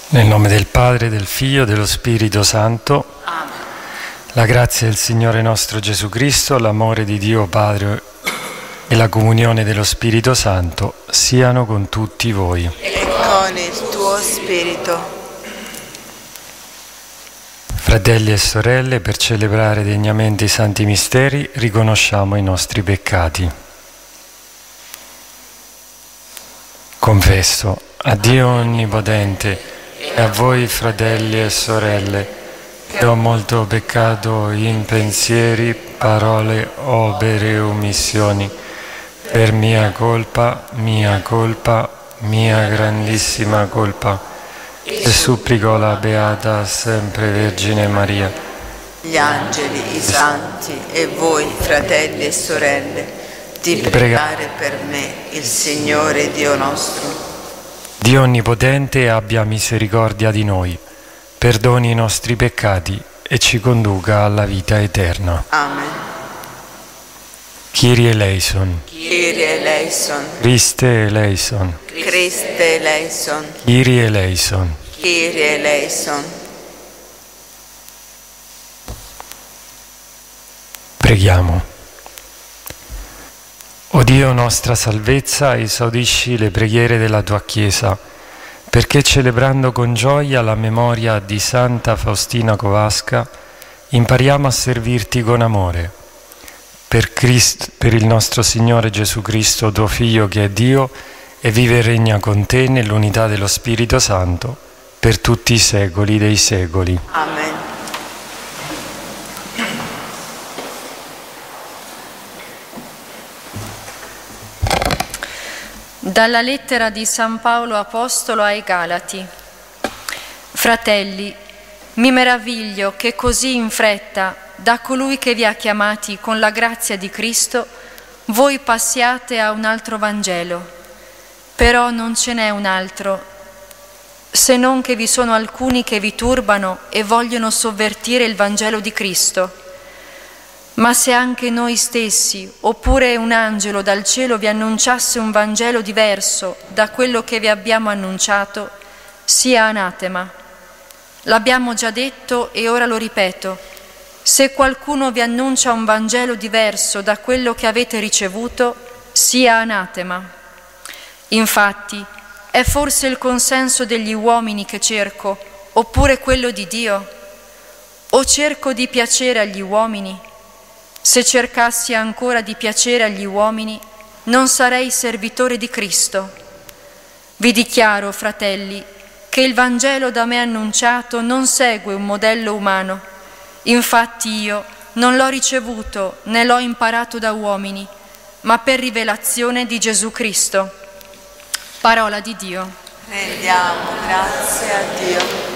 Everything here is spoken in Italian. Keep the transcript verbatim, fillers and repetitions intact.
Nel nome del Padre, del Figlio e dello Spirito Santo. Amen. La grazia del Signore nostro Gesù Cristo, l'amore di Dio Padre e la comunione dello Spirito Santo siano con tutti voi. E con il tuo spirito. Fratelli e sorelle, per celebrare degnamente i santi misteri, riconosciamo i nostri peccati. Confesso a Dio Onnipotente e a voi, fratelli e sorelle, che ho molto peccato in pensieri, parole, opere e omissioni, per mia colpa, mia colpa, mia grandissima colpa. E supplico la Beata sempre Vergine Maria, Gli angeli, i santi e voi, fratelli e sorelle, di pregare per me, il Signore Dio nostro. Dio Onnipotente abbia misericordia di noi, perdoni i nostri peccati e ci conduca alla vita eterna. Amen. Kyrie eleison, Kyrie eleison, Christe eleison, Christe eleison, Kyrie eleison. Kyrie eleison. Preghiamo. O Dio nostra salvezza, esaudisci le preghiere della tua Chiesa, perché celebrando con gioia la memoria di Santa Faustina Kowalska, impariamo a servirti con amore. Per, Christ, per il nostro Signore Gesù Cristo, tuo Figlio che è Dio, e vive e regna con te nell'unità dello Spirito Santo, per tutti i secoli dei secoli. Amen. Dalla lettera di San Paolo Apostolo ai Galati. Fratelli, mi meraviglio che così in fretta, da colui che vi ha chiamati con la grazia di Cristo, voi passiate a un altro Vangelo. Però non ce n'è un altro, se non che vi sono alcuni che vi turbano e vogliono sovvertire il Vangelo di Cristo. Ma se anche noi stessi, oppure un angelo dal cielo vi annunciasse un Vangelo diverso da quello che vi abbiamo annunciato, sia anatema. L'abbiamo già detto e ora lo ripeto. Se qualcuno vi annuncia un Vangelo diverso da quello che avete ricevuto, sia anatema. Infatti, è forse il consenso degli uomini che cerco, oppure quello di Dio? O cerco di piacere agli uomini? Se cercassi ancora di piacere agli uomini, non sarei servitore di Cristo. Vi dichiaro, fratelli, che il Vangelo da me annunciato non segue un modello umano. Infatti io non l'ho ricevuto né l'ho imparato da uomini, ma per rivelazione di Gesù Cristo. Parola di Dio. Rendiamo grazie a Dio.